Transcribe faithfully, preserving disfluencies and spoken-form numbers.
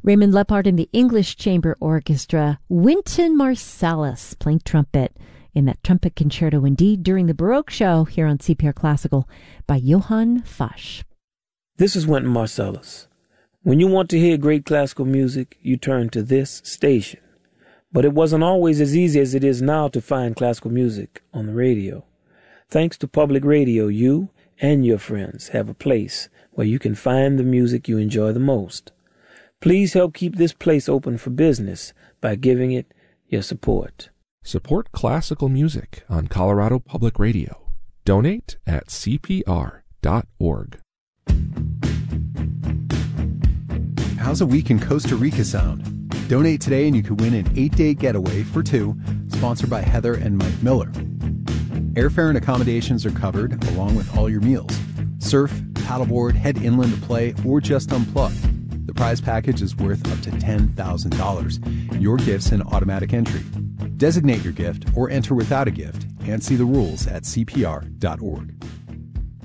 Raymond Lepard and the English Chamber Orchestra, Wynton Marsalis playing trumpet in that trumpet concerto indeed during the Baroque show here on C P R Classical by Johann Fasch. This is Wynton Marsalis. When you want to hear great classical music, you turn to this station. But it wasn't always as easy as it is now to find classical music on the radio. Thanks to public radio, you and your friends have a place where you can find the music you enjoy the most. Please help keep this place open for business by giving it your support. Support classical music on Colorado Public Radio. Donate at C P R dot org. How's a week in Costa Rica sound? Donate today and you could win an eight-day getaway for two, sponsored by Heather and Mike Miller. Airfare and accommodations are covered, along with all your meals. Surf, paddleboard, head inland to play, or just unplug. The prize package is worth up to ten thousand dollars. Your gift's an automatic entry. Designate your gift or enter without a gift and see the rules at C P R dot org.